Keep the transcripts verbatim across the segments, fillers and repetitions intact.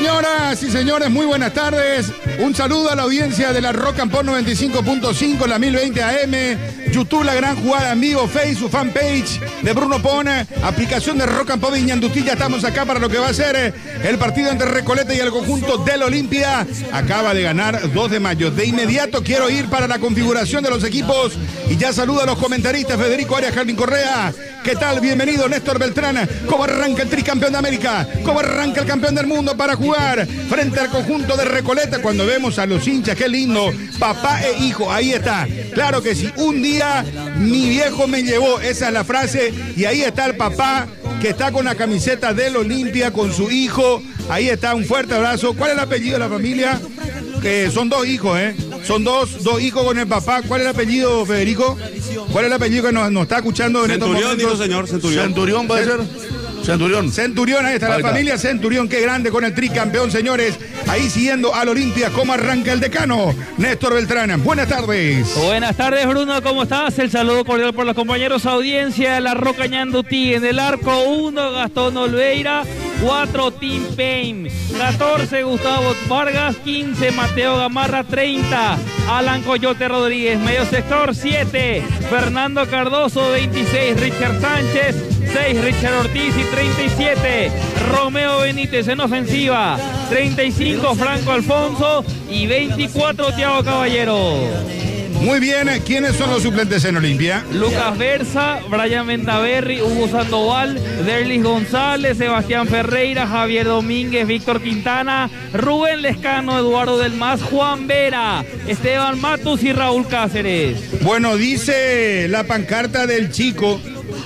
Señoras y señores, muy buenas tardes. Un saludo a la audiencia de la Rock and Pop noventa y cinco punto cinco, la mil veinte A M, YouTube, La Gran Jugada en vivo, Facebook, fanpage de Bruno Pone, aplicación de Rock and Pop Iñandutí. Ya estamos acá para lo que va a ser el partido entre Recoleta y el conjunto del Olimpia. Acaba de ganar dos de mayo. De inmediato quiero ir para la configuración de los equipos y ya saludo a los comentaristas. Federico Arias, Jardín Correa. ¿Qué tal? Bienvenido, Néstor Beltrán. ¿Cómo arranca el tricampeón de América? ¿Cómo arranca el campeón del mundo para jugar frente al conjunto de Recoleta? Cuando vemos a los hinchas, qué lindo, papá e hijo, ahí está. Claro que sí, un día mi viejo me llevó, esa es la frase, y ahí está el papá que está con la camiseta del Olimpia, con su hijo. Ahí está, un fuerte abrazo. ¿Cuál es el apellido de la familia? Que son dos hijos, ¿eh? Son dos, dos hijos con el papá. ¿Cuál es el apellido, Federico? ¿Cuál es el apellido que nos, nos está escuchando en estos momentos? Centurión, dijo señor, Centurión. Centurión puede ser. Centurión. Centurión, ahí está, ahí la está. Familia Centurión, qué grande con el tricampeón, señores. Ahí siguiendo al Olimpia, ¿cómo arranca el decano? Néstor Beltrán, buenas tardes. Buenas tardes, Bruno, ¿cómo estás? El saludo cordial por los compañeros, audiencia de la Roca Ñandutí. En el arco uno, Gastón Olveira, cuatro, Tim Payne, catorce, Gustavo Vargas, quince, Mateo Gamarra, treinta, Alan Coyote Rodríguez, medio sector, siete, Fernando Cardoso, veintiséis, Richard Sánchez, seis, Richard Ortiz y treinta y siete, Romeo Benítez en ofensiva, treinta y cinco, Franco Alfonso y veinticuatro, Thiago Caballero. Muy bien, ¿quiénes son los suplentes en Olimpia? Lucas Versa, Brian Ventaverri, Hugo Sandoval, Derlis González, Sebastián Ferreira, Javier Domínguez, Víctor Quintana, Rubén Lescano, Eduardo Del Mas, Juan Vera, Esteban Matus y Raúl Cáceres. Bueno, dice la pancarta del chico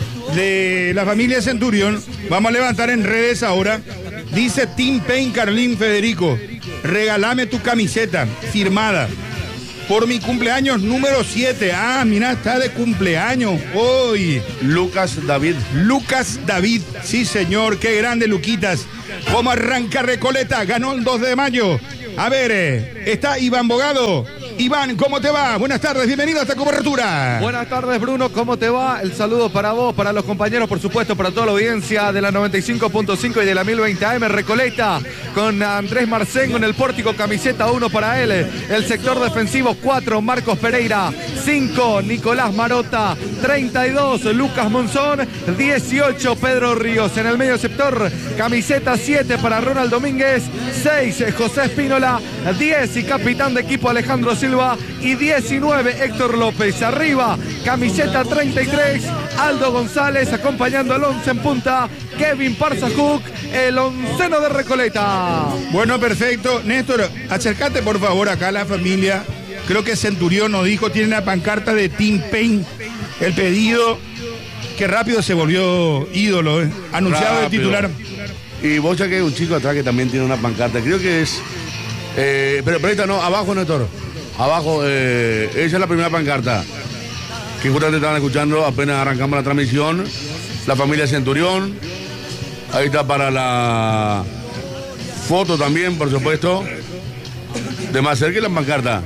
de la familia Centurión, vamos a levantar en redes ahora, dice Tim Payne, Carlín Federico, regálame tu camiseta firmada por mi cumpleaños número siete. Ah, mira, está de cumpleaños hoy. Lucas David. Lucas David, sí señor, qué grande Luquitas. ¿Cómo arranca Recoleta? Ganó el dos de mayo. A ver, eh, está Iván Bogado. Iván, ¿cómo te va? Buenas tardes, bienvenido a esta cobertura. Buenas tardes, Bruno, ¿cómo te va? El saludo para vos, para los compañeros, por supuesto, para toda la audiencia de la noventa y cinco punto cinco y de la mil veinte A M. Recoleta, con Andrés Marcengo en el pórtico, camiseta uno para él. El sector defensivo cuatro, Marcos Pereira, cinco, Nicolás Marota, treinta y dos, Lucas Monzón, dieciocho, Pedro Ríos. En el medio sector, camiseta siete para Ronald Domínguez, seis, José Espínola, diez y capitán de equipo Alejandro Silva y diecinueve, Héctor López. Arriba, camiseta treinta y tres, Aldo González, acompañando al once en punta, Kevin Parzajuk, el onceno de Recoleta. Bueno, perfecto. Néstor, acércate por favor acá a la familia. Creo que Centurión nos dijo, tiene la pancarta de Tim Payne, el pedido, que rápido se volvió ídolo, ¿eh? Anunciado rápido de titular. Y vos ya que hay un chico atrás que también tiene una pancarta, creo que es... Eh, pero, pero esta no, abajo, Néstor. Abajo, eh, esa es la primera pancarta que justamente estaban escuchando apenas arrancamos la transmisión. La familia Centurión. Ahí está para la foto también, por supuesto. De más cerca la pancarta.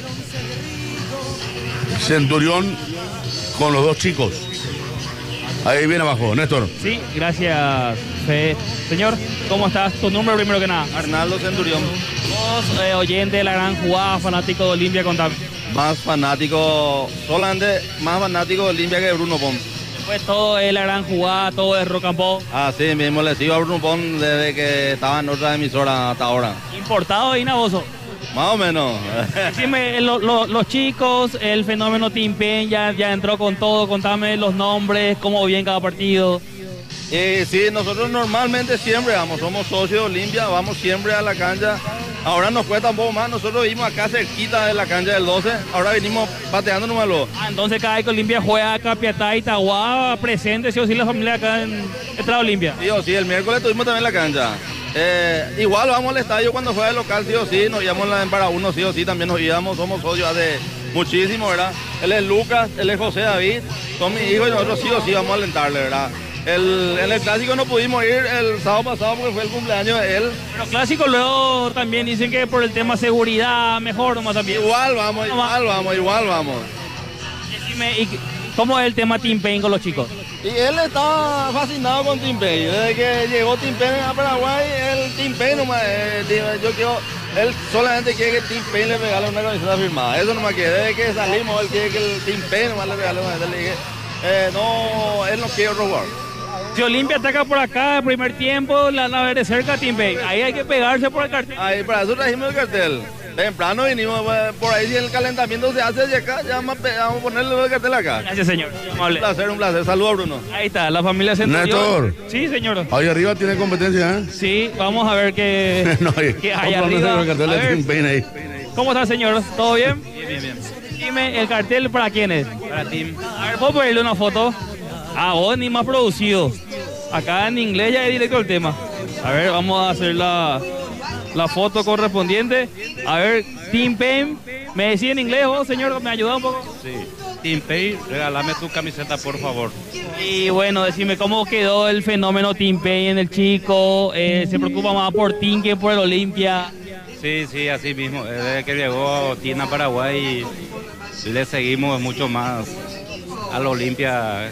Centurión con los dos chicos. Ahí viene abajo, Néstor. Sí, gracias, Fe. Señor, ¿cómo estás? Tu nombre primero que nada. Arnaldo Centurión. Vos, eh, oyente de La Gran Jugada, fanático de Olimpia, contame. Más fanático, solamente más fanático de Olimpia que de Bruno Pon. Pues todo es La Gran Jugada, todo es Rock and Pop. Así mismo le sigo a Bruno Pon desde que estaba en otra emisora hasta ahora. ¿Importado de Inaboso? Más o menos. Decime, lo, lo, los chicos, el fenómeno Tim Payne ya, ya entró con todo, contame los nombres, cómo viene cada partido. Eh, sí, nosotros normalmente siempre vamos, somos socios de Olimpia, vamos siempre a la cancha. Ahora nos cuesta un poco más, nosotros vivimos acá cerquita de la cancha del doce, ahora venimos pateando nomás lo. Ah, entonces cada vez que Olimpia juega acá, Piatá y Tahuá, presente, sí o sí la familia acá en Estrada Olimpia. Sí o sí, el miércoles estuvimos también en la cancha. Eh, igual vamos al estadio cuando juega el local, sí o sí, nos íbamos en para uno, sí o sí, también nos íbamos, somos socios hace muchísimo, ¿verdad? Él es Lucas, él es José David, son mis hijos y nosotros sí o sí vamos a alentarle, ¿verdad? El, en el clásico no pudimos ir el sábado pasado porque fue el cumpleaños de él. Pero clásico luego también dicen que por el tema seguridad mejor nomás también. Igual vamos, no, igual vamos, igual vamos. Decime, ¿y cómo es el tema Tim Payne con los chicos? Y él estaba fascinado con Tim Payne. Desde que llegó Tim Payne a Paraguay, el Tim Payne nomás, eh, yo quiero, él solamente quiere que Tim Payne le regale una camiseta firmada. Eso nomás quiere. Desde que salimos, él quiere que el Tim Payne nomás le regale una camiseta. Le dije, eh, no, él no quiere otro jugador. Si Olimpia ataca por acá, el primer tiempo, la van a ver de cerca a Tim Payne. Ahí hay que pegarse por el cartel. Ahí, para eso trajimos el cartel. Temprano vinimos, por ahí si el calentamiento se hace de acá, ya vamos a, vamos a ponerle el cartel acá. Gracias, señor. Un placer, un placer. Saludos, Bruno. Ahí está, la familia Centurión. Néstor. Sí, señor. Ahí arriba tiene competencia, ¿eh? Sí, vamos a ver qué, no, qué hay vamos arriba. a el cartel A de ver. Tim Payne ahí. ¿Cómo está, señor? ¿Todo bien? Bien, bien, bien. Dime, ¿el cartel para quién es? Para Tim. A ver, ¿puedo ponerle una foto? Ah, vos ni más producido. Acá en inglés ya es directo el tema. A ver, vamos a hacer la, la foto correspondiente. A ver, Tim Payne, ¿me decía en inglés vos, señor? ¿Me ayuda un poco? Sí. Tim Payne, regálame tu camiseta, por favor. Y bueno, decime, ¿cómo quedó el fenómeno Tim Payne en el chico? Eh, ¿Se preocupa más por Tim que por el Olimpia? Sí, sí, así mismo. Desde que llegó Tim a Paraguay, le seguimos mucho más al Olimpia.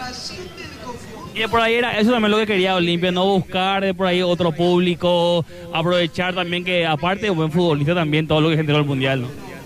Y de por ahí era eso también lo que quería Olimpia, no buscar de por ahí otro público, aprovechar también que aparte de buen futbolista también todo lo que generó el Mundial, ¿no?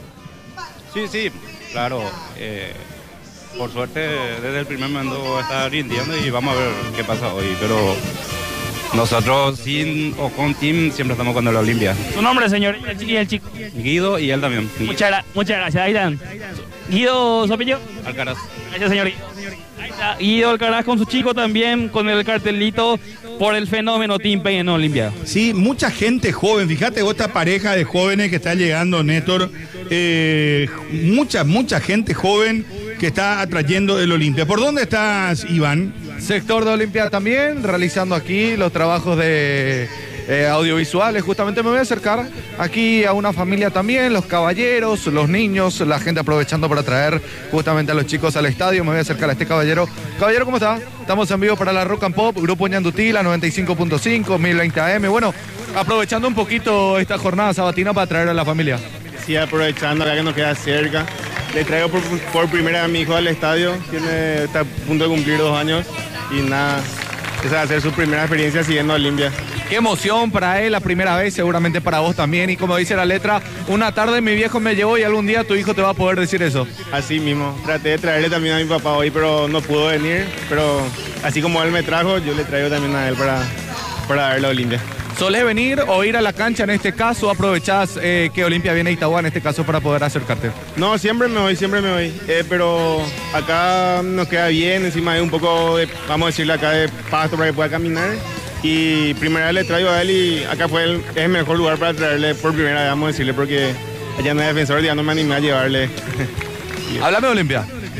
Sí, sí, claro. Eh, por suerte desde el primer momento está rindiendo y vamos a ver qué pasa hoy. Pero nosotros sin o con Tim siempre estamos con el Olimpia. Su nombre, señor, y el, chi- y el chico. Guido y él también. Muchas, gra- muchas gracias, ahí están. Guido Sopillo. Alcaraz. Gracias, señor. Ahí está Guido Alcaraz con su chico también, con el cartelito por el fenómeno Tim Payne en Olimpia. Sí, mucha gente joven. Fíjate vos, esta pareja de jóvenes que está llegando, Néstor. Eh, mucha, mucha gente joven que está atrayendo el Olimpia. ¿Por dónde estás, Iván? Sector de Olimpia también, realizando aquí los trabajos de eh, audiovisuales. Justamente me voy a acercar aquí a una familia también, los caballeros, los niños, la gente aprovechando para traer justamente a los chicos al estadio. Me voy a acercar a este caballero. Caballero, ¿cómo está? Estamos en vivo para la Rock and Pop, Grupo Ñandutí, la noventa y cinco punto cinco, mil veinte A M. Bueno, aprovechando un poquito esta jornada sabatina para traer a la familia. Sí, aprovechando ya que nos queda cerca. Le traigo por, por primera vez a mi hijo al estadio. Tiene, está a punto de cumplir dos años. Y nada, esa va a ser su primera experiencia siguiendo a Olimpia. Qué emoción para él, la primera vez, seguramente para vos también. Y como dice la letra, una tarde mi viejo me llevó y algún día tu hijo te va a poder decir eso. Así mismo. Traté de traerle también a mi papá hoy, pero no pudo venir. Pero así como él me trajo, yo le traigo también a él para, para verlo a Olimpia. ¿Solés venir o ir a la cancha en este caso? ¿Aprovechás eh, que Olimpia viene a Itagua en este caso para poder acercarte? No, siempre me voy, siempre me voy. Eh, pero acá nos queda bien, encima hay un poco de, vamos a decirle acá, de pasto para que pueda caminar. Y primera vez le traigo a él y acá fue el, es el mejor lugar para traerle por primera vez, vamos a decirle, porque allá en el defensor ya no me animé a llevarle. Háblame de Olimpia.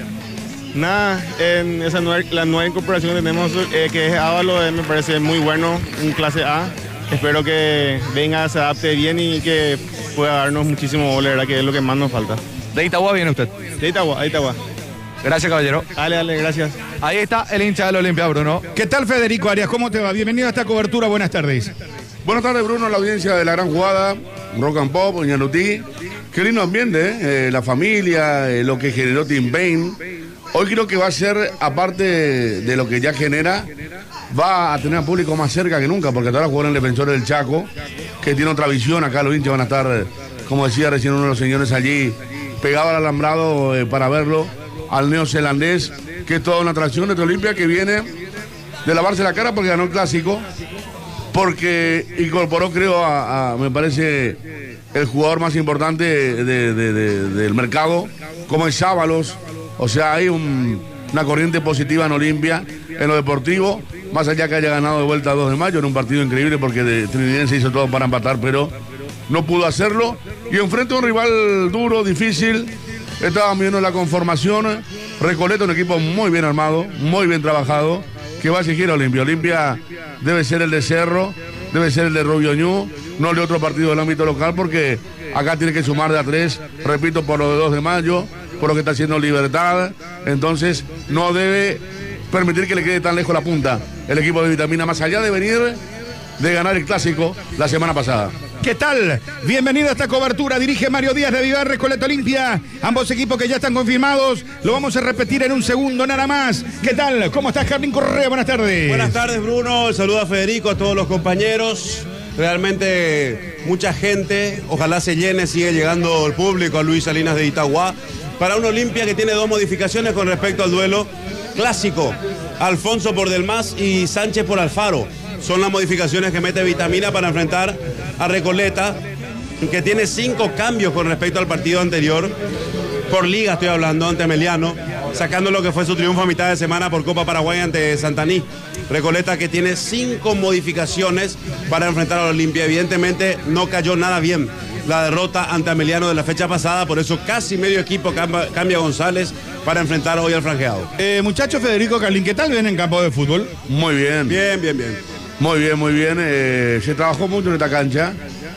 Nada, en esa nueva, la nueva incorporación que tenemos, eh, que es Ávalo, eh, me parece muy bueno, un clase A. Espero que venga, se adapte bien y que pueda darnos muchísimo gol, la verdad que es lo que más nos falta. De Itagua viene usted. De Itagua, de Itagua. Gracias, caballero. Dale, dale, gracias. Ahí está el hincha del Olimpia, Bruno. ¿Qué tal, Federico Arias? ¿Cómo te va? Bienvenido a esta cobertura. Buenas tardes. Buenas tardes, Bruno, la audiencia de la gran jugada, Rock and Pop, Ñandutí. Qué lindo ambiente, ¿eh? Eh, la familia, eh, lo que generó Tim Payne. Hoy creo que va a ser, aparte de lo que ya genera, va a tener al público más cerca que nunca, porque ahora jugaron el Defensor del Chaco, que tiene otra visión. Acá los hinchas van a estar, como decía recién uno de los señores allí, pegado al alambrado eh, para verlo, al neozelandés, que es toda una atracción de Olimpia, que viene de lavarse la cara porque ganó el clásico, porque incorporó, creo, a, a me parece, el jugador más importante de, de, de, del mercado, como es Sábalos. O sea, hay un, una corriente positiva en Olimpia, en lo deportivo, más allá que haya ganado de vuelta dos de mayo, en un partido increíble porque de Trinidad hizo todo para empatar, pero no pudo hacerlo. Y enfrente a un rival duro, difícil, estábamos viendo la conformación. Recoleta, un equipo muy bien armado, muy bien trabajado, que va a exigir a Olimpia. Olimpia debe ser el de Cerro, debe ser el de Rubio Ñu, no el de otro partido del ámbito local, porque acá tiene que sumar de a tres, repito, por lo de dos de mayo, por lo que está haciendo Libertad. Entonces no debe permitir que le quede tan lejos la punta el equipo de Vitamina, más allá de venir de ganar el clásico la semana pasada. ¿Qué tal? Bienvenido a esta cobertura. Dirige Mario Díaz de Vivar, Recoleta Olimpia. Ambos equipos que ya están confirmados. Lo vamos a repetir en un segundo nada más. ¿Qué tal? ¿Cómo estás, Carlín Correa? Buenas tardes. Buenas tardes, Bruno. Saludo a Federico, a todos los compañeros. Realmente mucha gente. Ojalá se llene, sigue llegando el público a Luis Salinas de Itagua. Para un Olimpia que tiene dos modificaciones con respecto al duelo clásico. Alfonso por Delmas y Sánchez por Alfaro. Son las modificaciones que mete Vitamina para enfrentar a Recoleta, que tiene cinco cambios con respecto al partido anterior. Por liga estoy hablando, ante Meliano, sacando lo que fue su triunfo a mitad de semana por Copa Paraguay ante Santaní. Recoleta que tiene cinco modificaciones para enfrentar a Olimpia. Evidentemente no cayó nada bien la derrota ante Ameliano de la fecha pasada, por eso casi medio equipo cambia, cambia González para enfrentar hoy al franjeado. Eh, muchacho Federico Carlín, ¿qué tal ven en campo de fútbol? Muy bien. Bien, bien, bien. Muy bien, muy bien. Eh, se trabajó mucho en esta cancha.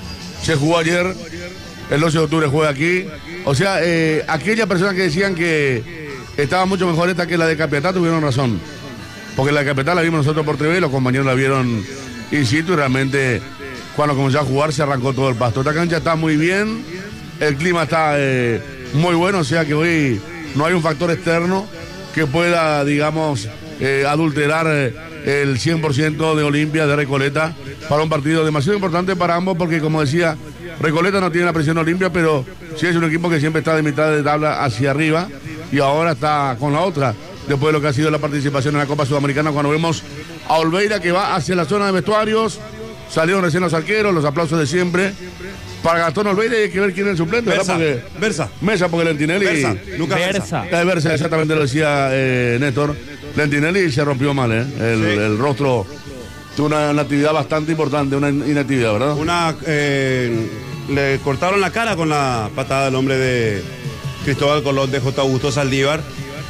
Se jugó ayer. El doce de octubre juega aquí. O sea, eh, aquellas personas que decían que estaba mucho mejor esta que la de Capiatá tuvieron razón. Porque la de Capiatá la vimos nosotros por T V, los compañeros la vieron in situ y realmente cuando comenzó a jugar se arrancó todo el pasto. Esta cancha está muy bien. El clima está eh, muy bueno. O sea que hoy no hay un factor externo que pueda, digamos, eh, adulterar eh, el cien por ciento de Olimpia, de Recoleta, para un partido demasiado importante para ambos, porque como decía, Recoleta no tiene la presión de Olimpia, pero sí es un equipo que siempre está de mitad de tabla hacia arriba y ahora está con la otra, después de lo que ha sido la participación en la Copa Sudamericana, cuando vemos a Olveira que va hacia la zona de vestuarios, salieron recién los arqueros, los aplausos de siempre. Para Gastón Olveira hay que ver quién es el suplente, Versa, ¿verdad? Porque, Versa. Mesa, porque Lentinelli... Versa, Lucas Versa. Versa. Versa, exactamente lo decía eh, Néstor. Lentinelli se rompió mal, ¿eh? El, Sí. el rostro tuvo una, una actividad bastante importante, una inactividad, ¿verdad? Una, eh, le cortaron la cara con la patada del hombre de Cristóbal Colón, de J. Augusto Saldívar,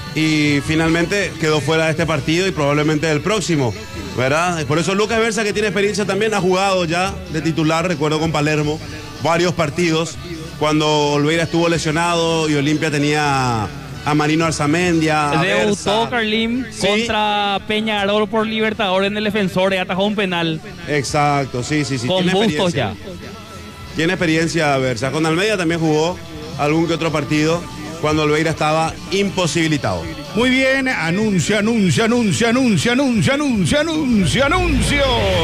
y finalmente quedó fuera de este partido y probablemente del próximo, ¿verdad? Por eso Lucas Versa, que tiene experiencia también, ha jugado ya de titular, recuerdo con Palermo, varios partidos, cuando Olveira estuvo lesionado y Olimpia tenía a Marino Arzamendia, a Debutó Versa. Carlín Sí. contra Peñarol por Libertadores en el Defensor, y atajó un penal Exacto, sí, sí, sí. con tiene Bustos ya. experiencia. Tiene experiencia Versa. Con Almeida también jugó algún que otro partido cuando Olveira estaba imposibilitado. Muy bien, anuncio, anuncio, anuncio, anuncio, anuncio, anuncio, anuncio, anuncio.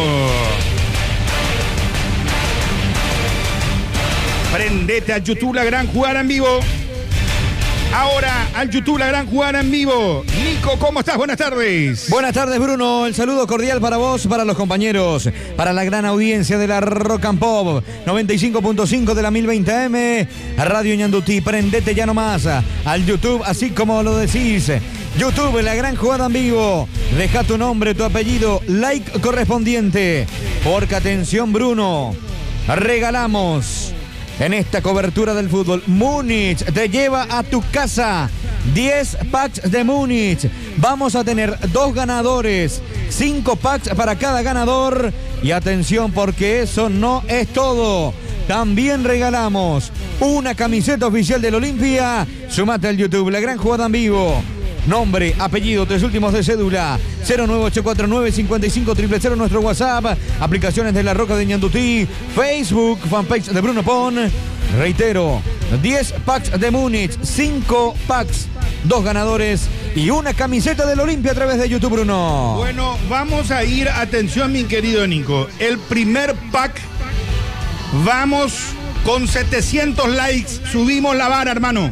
Prendete al YouTube La Gran Jugada en vivo. Ahora al YouTube La Gran Jugada en vivo. Nico, ¿cómo estás? Buenas tardes. Buenas tardes, Bruno. El saludo cordial para vos, para los compañeros, para la gran audiencia de la Rock and Pop noventa y cinco punto cinco de la mil veinte A M, Radio Ñandutí. Prendete ya nomás al YouTube, así como lo decís. YouTube, La Gran Jugada en vivo. Deja tu nombre, tu apellido, like correspondiente. Porque atención, Bruno, regalamos en esta cobertura del fútbol. Múnich te lleva a tu casa diez packs de Múnich. Vamos a tener dos ganadores, cinco packs para cada ganador. Y atención, porque eso no es todo. También regalamos una camiseta oficial del Olimpia. Sumate al YouTube, La Gran Jugada en vivo. Nombre, apellido, tres últimos de cédula, cero nueve ocho cuatro nueve cinco cinco cero cero cero, nuestro WhatsApp, aplicaciones de La Roca de Ñandutí, Facebook, fanpage de Bruno Pon. Reitero, diez packs de Múnich, cinco packs, dos ganadores y una camiseta del Olimpia a través de YouTube, Bruno. Bueno, vamos a ir, atención mi querido Nico, el primer pack, vamos con setecientos likes, subimos la vara, hermano.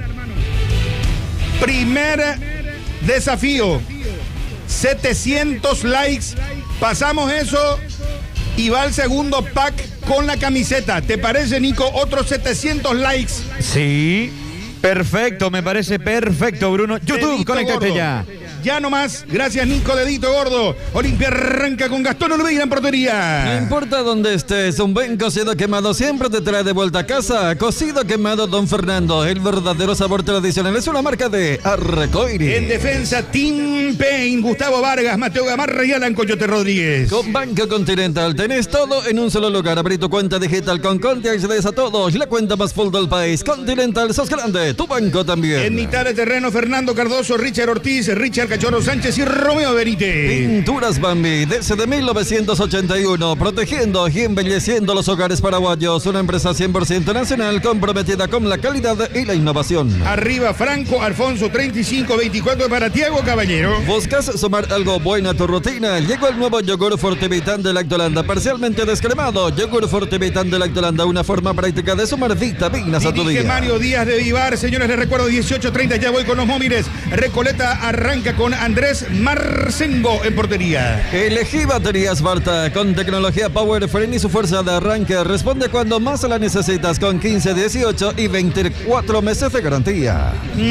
Primer desafío, setecientos likes, pasamos eso y va el segundo pack con la camiseta. ¿Te parece, Nico? Otros setecientos likes. Sí, perfecto, me parece perfecto, Bruno. YouTube, Dedito conéctate gordo. ya. Ya nomás, gracias Nico, dedito gordo. Olimpia arranca con Gastón Olveira en portería. No importa dónde estés, un buen cocido quemado siempre te trae de vuelta a casa. Cocido quemado Don Fernando, el verdadero sabor tradicional, es una marca de Arcoiris. En defensa, Team Pain, Gustavo Vargas, Mateo Gamarra y Alan Coyote Rodríguez. Con Banco Continental tenés todo en un solo lugar. Abrí tu cuenta digital con Conti y accedes a todos. La cuenta más full del país. Continental, sos grande, tu banco también. En mitad de terreno, Fernando Cardoso, Richard Ortiz, Richard Cachorro Sánchez y Romeo Benítez. Pinturas Bambi, desde mil novecientos ochenta y uno, protegiendo y embelleciendo los hogares paraguayos. Una empresa cien por ciento nacional comprometida con la calidad y la innovación. Arriba Franco Alfonso treinta y cinco veinticuatro para Tiago Caballero. ¿Buscas sumar algo bueno a tu rutina? Llegó el nuevo yogur Fortivitan de Lactolanda, parcialmente descremado. Yogur Fortivitan de Lactolanda, una forma práctica de sumar vitaminas a tu Dirige día. Mario Díaz de Vivar. Señores, les recuerdo dieciocho treinta, ya voy con los móviles. Recoleta arranca con Andrés Marcengo en portería. Elegí baterías Barta con tecnología Power Frame y su fuerza de arranque responde cuando más la necesitas con quince, dieciocho y veinticuatro meses de garantía.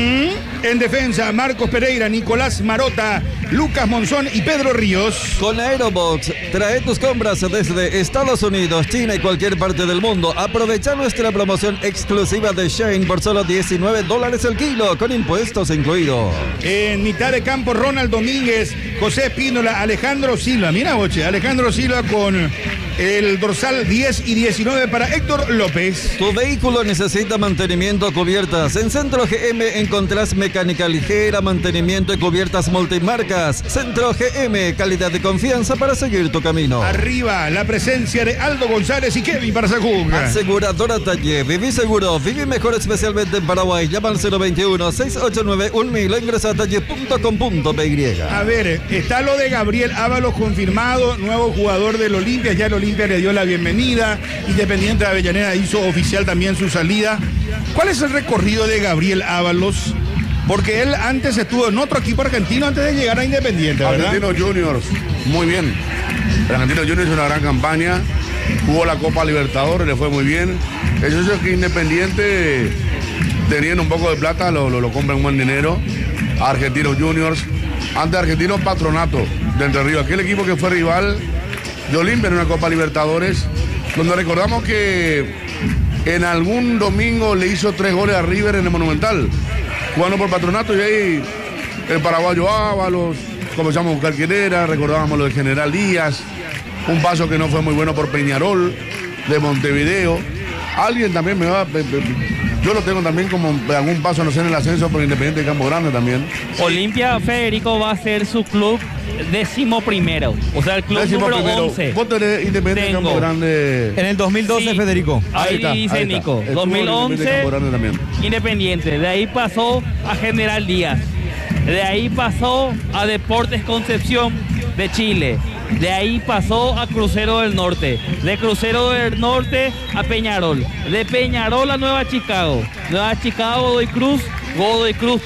Mm, en defensa, Marcos Pereira, Nicolás Marota, Lucas Monzón y Pedro Ríos. Con Aerobox, trae tus compras desde Estados Unidos, China y cualquier parte del mundo. Aprovecha nuestra promoción exclusiva de Shane por solo diecinueve dólares el kilo, con impuestos incluidos. En mitad de campo, Ronald Domínguez, José Pínola, Alejandro Silva. Mira, Boche, Alejandro Silva con el dorsal diez y diecinueve para Héctor López. Tu vehículo necesita mantenimiento, cubiertas. En Centro G M encontrás mecánica ligera, mantenimiento y cubiertas multimarcas. Centro G M, calidad de confianza para seguir tu camino. Arriba, la presencia de Aldo González y Kevin Barzajug. Aseguradora Talle, viví seguro, viví mejor, especialmente en Paraguay. Llama al cero veintiuno, seis ocho nueve, uno mil o ingresa a talle punto com punto p y. A ver, está lo de Gabriel Ábalos confirmado, nuevo jugador del Olimpia. Ya el Olimpia le dio la bienvenida. Independiente de Avellaneda hizo oficial también su salida. ¿Cuál es el recorrido de Gabriel Ábalos? Porque él antes estuvo en otro equipo argentino antes de llegar a Independiente, ¿verdad? Argentinos Juniors, muy bien. El Argentinos Juniors hizo una gran campaña. Jugó la Copa Libertadores, le fue muy bien. Eso es que Independiente, teniendo un poco de plata, lo, lo, lo compra en buen dinero. Argentinos Juniors, antes Argentinos Patronato de Entre Ríos, aquel equipo que fue rival de Olimpia en una Copa Libertadores, donde recordamos que en algún domingo le hizo tres goles a River en el Monumental, jugando por Patronato, y ahí el paraguayo Ábalos, comenzamos a buscar quién era, recordábamos lo de General Díaz, un paso que no fue muy bueno por Peñarol, de Montevideo. Alguien también me va... Yo lo tengo también como algún paso, no sé, en el ascenso por Independiente de Campo Grande también. Olimpia, Federico, va a ser su club décimo primero. O sea, el club Décimo número primero. once. Vos tenés Independiente de Tengo. Campo Grande. En el dos mil doce, Sí. Federico. Ahí, está, dice ahí está. Nico. Estuvo dos mil en Independiente de once, Campo Grande también. Independiente. De ahí pasó a General Díaz. De ahí pasó a Deportes Concepción de Chile. De ahí pasó a Crucero del Norte. De Crucero del Norte a Peñarol. De Peñarol a Nueva Chicago. Nueva Chicago, Godoy Cruz. Godoy Cruz